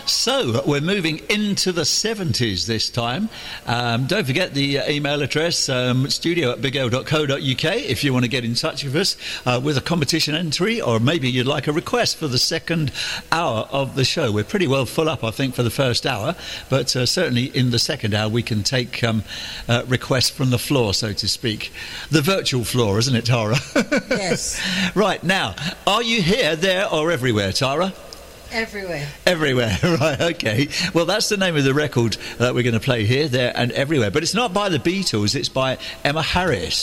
So we're moving into the 70s this time. Don't forget the email address, studio@bigl.co.uk, if you want to get in touch with us with a competition entry, or maybe you'd like a request for the second hour of the show. We're pretty well full up, I think, for the first hour, but certainly in the second hour we can take requests from the floor, so to speak. The virtual floor, isn't it, Tara? Yes. Right, now, are you here, there or everywhere, Tara? Everywhere. Everywhere, right, okay. Well, that's the name of the record that we're going to play here, there and everywhere. But it's not by the Beatles, it's by Emma Harris.